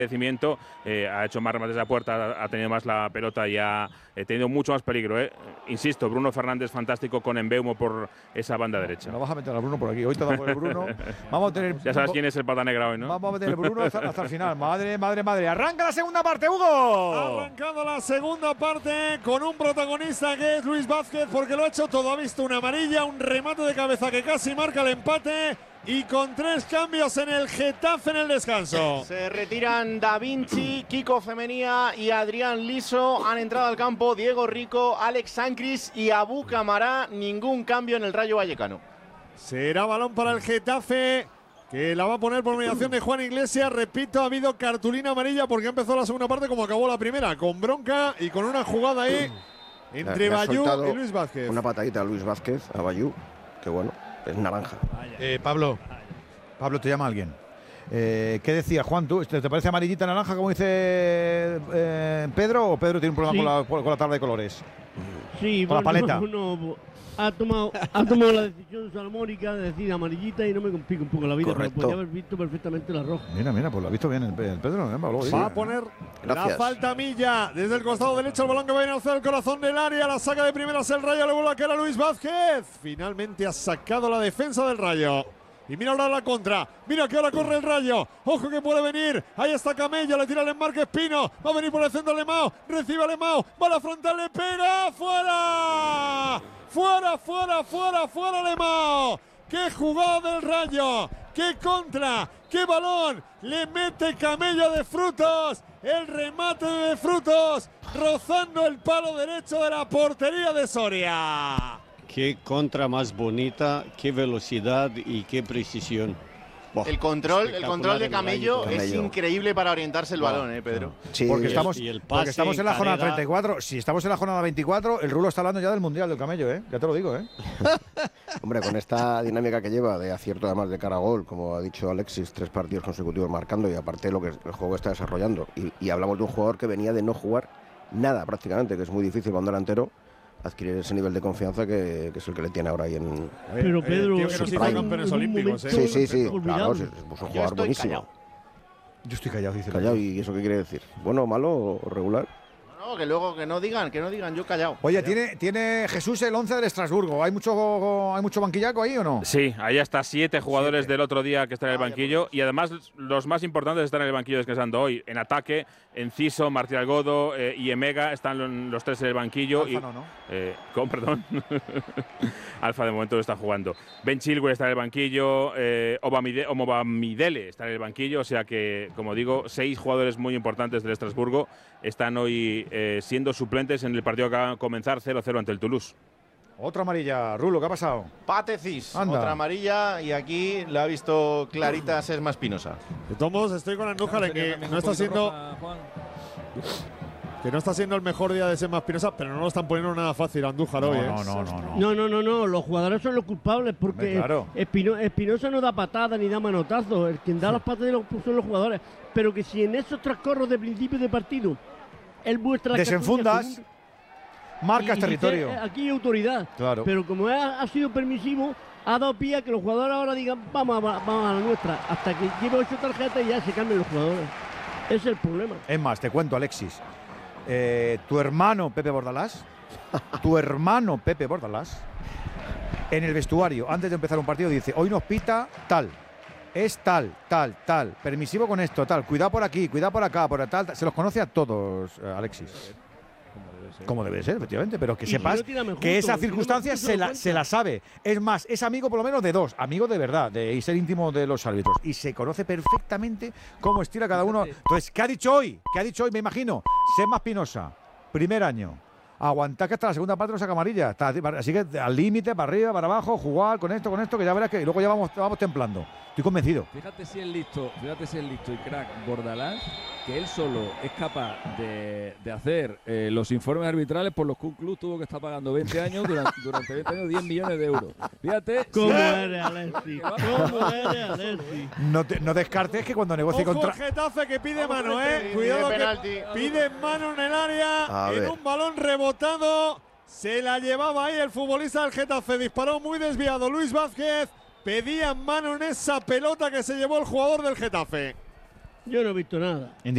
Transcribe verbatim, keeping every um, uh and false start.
Crecimiento, eh, ha hecho más remates a puerta, ha tenido más la pelota y ha eh, tenido mucho más peligro. Eh. Insisto, Bruno Fernández fantástico con Mbeumo por esa banda derecha. No vas a meter a Bruno por aquí. Hoy te damos el Bruno. Vamos a tener. Ya sabes quién es el pata negra hoy, ¿no? Vamos a meter el Bruno hasta, hasta el final. Madre, madre, madre. Arranca la segunda parte, Hugo. Arrancando la segunda parte con un protagonista que es Luis Vázquez, porque lo ha hecho todo. Ha visto una amarilla, un remate de cabeza que casi marca el empate. Y con tres cambios en el Getafe en el descanso. Se retiran Da Vinci, Kiko Femenía y Adrián Liso. Han entrado al campo Diego Rico, Alex Sancris y Abu Camará. Ningún cambio en el Rayo Vallecano. Será balón para el Getafe, que la va a poner por mediación de Juan Iglesias. Repito, ha habido cartulina amarilla porque empezó la segunda parte como acabó la primera, con bronca y con una jugada ahí entre Bayú y Luis Vázquez. Una patadita a Luis Vázquez, a Bayú, que bueno, es naranja. Eh, Pablo, Pablo, te llama alguien. Eh, ¿Qué decía Juan? ¿Tú, ¿Te parece amarillita naranja como dice eh, Pedro? ¿O Pedro tiene un problema Sí. con, la, con la tabla de colores? Sí, con bueno, la paleta. no, ha, tomado, ha tomado la decisión salmónica de decir amarillita y no me complica un poco la vida, Correcto. pero podía haber visto perfectamente la roja. Mira, mira, pues lo ha visto bien el, el Pedro. ¿eh? Luego, Va a poner Gracias. la falta Milla desde el costado derecho, el balón que va a ir hacia el corazón del área, la saca de primeras el Rayo, le vuelve a caer a Luis Vázquez. Finalmente ha sacado la defensa del Rayo. Y mira ahora la contra, mira que ahora corre el Rayo, ojo que puede venir, ahí está Camello, le tira el embarque Espino, va a venir por el centro Lemao, recibe a Lemao, va a la frontal, le pega, fuera, fuera, fuera, fuera, fuera Lemao. ¡Qué jugada del Rayo! ¡Qué contra! ¡Qué balón! Le mete Camello de Frutos. El remate de Frutos rozando el palo derecho de la portería de Soria. Qué contra más bonita, qué velocidad y qué precisión. Buah, El control, el control de espectacular el Camello Rayo. es Camello. increíble para orientarse el balón, ¿eh, Pedro? Sí, Porque Y el- estamos, y el porque pase estamos en la en jornada carrera. treinta y cuatro. Si estamos en la jornada veinticuatro, el Rulo está hablando ya del Mundial del Camello, ¿eh? Ya te lo digo, ¿eh? hombre, con esta dinámica que lleva de acierto además de cara a gol, como ha dicho Alexis, tres partidos consecutivos marcando y aparte lo que el juego está desarrollando. Y, y hablamos de un jugador que venía de no jugar nada prácticamente, que es muy difícil cuando delantero adquirir ese nivel de confianza que, que es el que le tiene ahora ahí en... Pero Eh, Pedro, tío que nos hizo en un campeones olímpicos, momento ¿eh? Sí, sí, sí, olvidable. claro, es, es un Yo jugador estoy buenísimo. callado. Yo estoy callado, dice. Callado, ¿y eso qué quiere decir? ¿Bueno, malo o regular? No, que luego que no digan, que no digan, yo callado. Oye, ¿tiene, ¿tiene Jesús el once del Estrasburgo? ¿Hay mucho, ¿Hay mucho banquillaco ahí o no? Sí, ahí hasta siete jugadores Siete. del otro día que están en el Vaya, banquillo y además los más importantes están en el banquillo descansando hoy. En ataque, Enciso, Marcial Godo eh, y Emega están lo- los tres en el banquillo. Alfa y, no, ¿no? eh, con perdón. Alfa de momento lo está jugando. Ben Chilwell está en el banquillo, eh, Obamide- Omobamidele está en el banquillo, o sea que, como digo, seis jugadores muy importantes del Estrasburgo están hoy eh, siendo suplentes en el partido que va a comenzar cero cero ante el Toulouse. Otra amarilla. Rulo, ¿qué ha pasado? Patecis, Anda. otra amarilla y aquí la ha visto clarita Sesma Espinosa. De todos modos, estoy con Andújar en que no está siendo que no está siendo el mejor día de Sesma Espinosa, pero no lo están poniendo nada fácil a Andújar hoy, ¿eh? no, no, no, no. No, no, no, no, los jugadores son los culpables porque Hombre, claro. Espino- Espinosa no da patadas ni da manotazos, el quien da las patadas son los jugadores. Pero que si en esos transcorros de principio de partido él muestra las Desenfundas, cartillas con un- marcas y dice, territorio. "Eh, aquí hay autoridad". Claro. Pero como ha, ha sido permisivo, ha dado pie a que los jugadores ahora digan vamos a, vamos a la nuestra, hasta que lleve ocho tarjetas y ya se cambien los jugadores. Ese es el problema. Es más, te cuento, Alexis. Eh, tu hermano Pepe Bordalás, tu hermano Pepe Bordalás, en el vestuario, antes de empezar un partido, dice: hoy nos pita tal, es tal, tal, tal, permisivo con esto, tal, cuidado por aquí, cuidado por acá, por tal, tal. Se los conoce a todos, eh, Alexis. Como debe ser, efectivamente, pero que Y si sepas no, tírame que juntos, esa si no, circunstancia no se se lo la, cuenta. se la sabe. Es más, es amigo por lo menos de dos, amigo de verdad, de y ser íntimo de los árbitros. Y se conoce perfectamente cómo estira cada uno. Entonces, ¿qué ha dicho hoy? ¿Qué ha dicho hoy? Me imagino. Sesma Espinosa, primer año. Aguantar que hasta la segunda parte no saca amarilla. Está- Así que al límite, para arriba, para abajo, jugar con esto, con esto, que ya verás que luego ya vamos, vamos templando. Estoy convencido. Fíjate si es listo, fíjate si es listo y crack Bordalás, que él solo es capaz de, de hacer eh, los informes arbitrales por los que un club tuvo que estar pagando veinte años, durante, durante veinte años diez millones de euros. Fíjate. ¿Cómo si- eres, Alexis? ¿Cómo eres, Alexis? No, te- no descartes que cuando negocie Ojo contra. Getafe que pide mano, Pide eh. Cuidado penalti. que pide mano en el área, A en ver. un balón rebotado. Se la llevaba ahí el futbolista del Getafe, disparó muy desviado Luis Vázquez. Pedía mano en esa pelota que se llevó el jugador del Getafe. Yo no he visto nada.